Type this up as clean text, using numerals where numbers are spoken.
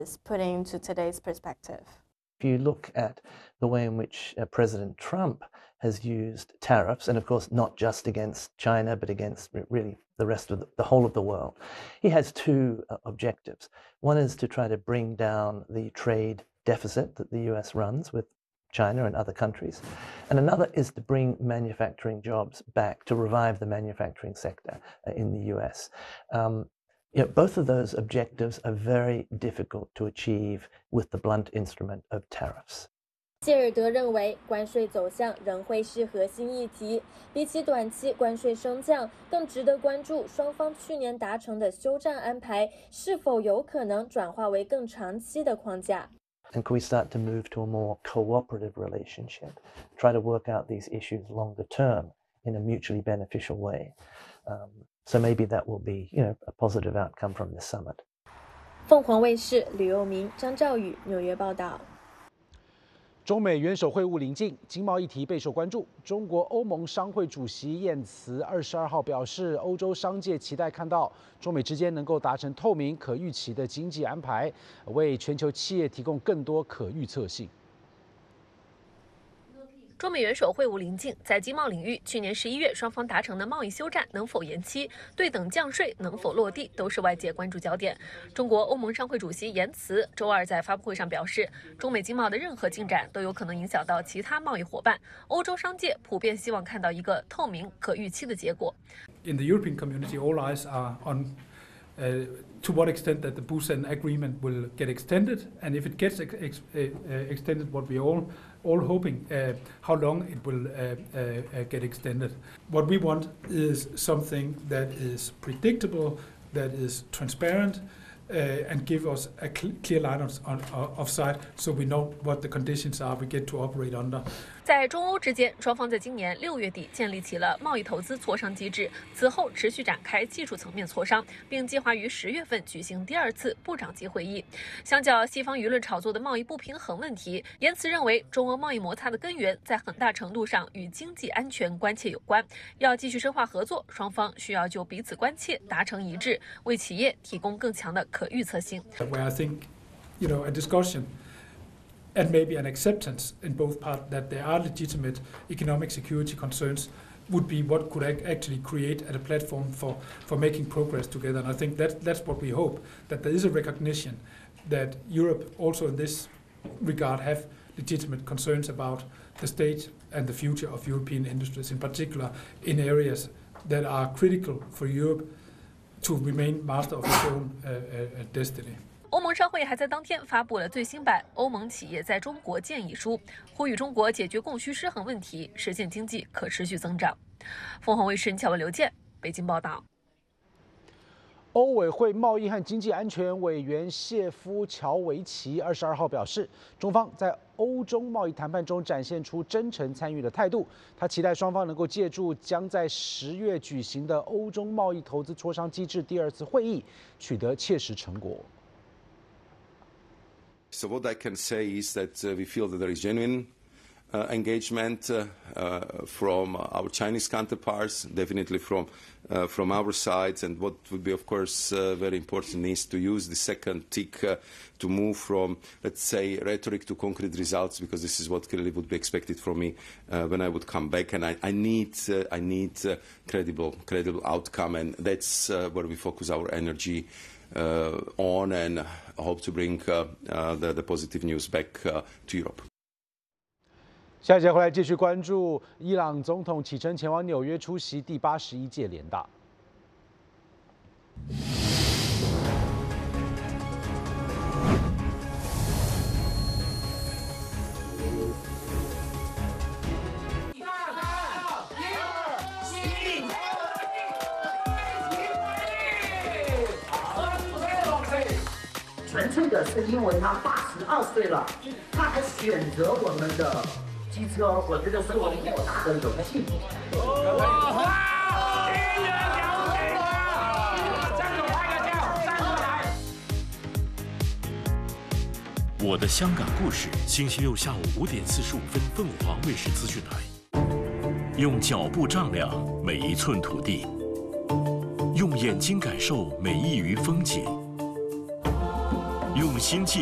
is putting into today's perspective. If you look at the way in which President Trump has used tariffs, and of course not just against China, but against really the rest of the whole of the world, he has two objectives. One is to try to bring down the trade deficit that the US runs with China and other countries, and another is to bring manufacturing jobs back, to revive the manufacturing sector in the US. Both of those objectives are very difficult to achieve with the blunt instrument of tariffs. 谢尔德认为，关税走向仍会是核心议题。比起短期关税升降，更值得关注双方去年达成的休战安排是否有可能转化为更长期的框架。 And can we start to move to a more cooperative relationship, try to work out these issues longer term in a mutually beneficial way? So maybe that will be, a positive outcome from this summit. 凤凰卫视吕佑明、张兆宇纽约报道。 中美元首会晤临近，经贸议题备受关注。中国欧盟商会主席晏茨22号表示，欧洲商界期待看到中美之间能够达成透明、可预期的经济安排，为全球企业提供更多可预测性。 中美元首会晤临近，在经贸领域，去年11月双方达成的贸易休战能否延期，对等降税能否落地，都是外界关注焦点。中国欧盟商会主席严茨周二在发布会上表示，中美经贸的任何进展都有可能影响到其他贸易伙伴。欧洲商界普遍希望看到一个透明、可预期的结果。 In the European community, all eyes are on to what extent that the Busan Agreement will get extended, and if it gets extended, what we all hoping, how long it will get extended. What we want is something that is predictable, that is transparent, and give us a clear line of sight, so we know what the conditions are we get to operate under. 在中欧之间，双方在今年6月底建立起了贸易投资磋商机制，此后持续展开技术层面磋商，并计划于10月份举行第2次部长级会议。相较西方舆论炒作的贸易不平衡问题，严茨认为中欧贸易摩擦的根源在很大程度上与经济安全关切有关。要继续深化合作，双方需要就彼此关切达成一致，为企业提供更强的可预测性。 Where I think, a discussion and maybe an acceptance in both parts that there are legitimate economic security concerns would be what could actually create a platform for making progress together. And I think that's what we hope, that there is a recognition that Europe also in this regard have legitimate concerns about the state and the future of European industries, in particular in areas that are critical for Europe to remain master of its own destiny. 欧盟商会还在当天发布了最新版《欧盟企业在中国建议书》，呼吁中国解决供需失衡问题，实现经济可持续增长。凤凰卫视乔文、刘健北京报道。 欧委会贸易和经济安全委员谢夫乔维奇22号表示，中方在欧中贸易谈判中展现出真诚参与的态度。他期待双方能够借助将在10月举行的欧中贸易投资磋商机制第2次会议，取得切实成果。 So what I can say is that we feel that there is genuine engagement from our Chinese counterparts, definitely from our side. And what would be, of course, very important is to use the second tick to move from, let's say, rhetoric to concrete results, because this is what clearly would be expected from me when I would come back. And I need credible outcome, and that's where we focus our energy on, and hope to bring the positive news back to Europe. 下一节回来继续关注伊朗总统启程前往纽约出席第81届联大。 纯粹的是因为他82岁了，他还选择我们的机车，我觉得是我莫大的荣幸。 我的香港故事，星期六下午5点45分，凤凰卫视资讯台。用脚步丈量每一寸土地，用眼睛感受每一隅风景。 用心记。